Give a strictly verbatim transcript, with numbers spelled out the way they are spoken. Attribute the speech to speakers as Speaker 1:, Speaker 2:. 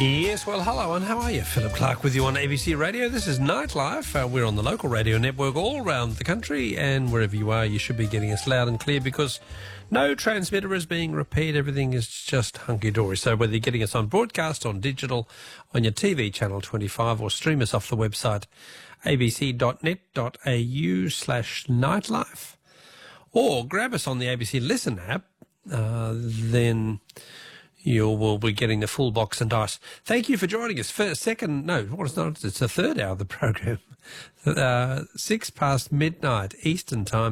Speaker 1: Yes, well, hello and how are you? Philip Clark with you on A B C Radio. This is Nightlife. Uh, we're on the local radio network all around the country, and wherever you are, you should be getting us loud and clear because no transmitter is being repaired. Everything is just hunky-dory. So whether you're getting us on broadcast, on digital, on your T V channel twenty-five, or stream us off the website a b c dot net dot a u slash nightlife, or grab us on the A B C Listen app, uh, then you will be getting the full box and dice. Thank you for joining us. First, second, no, what is not? It's the third hour of the program. Uh, six past midnight Eastern time.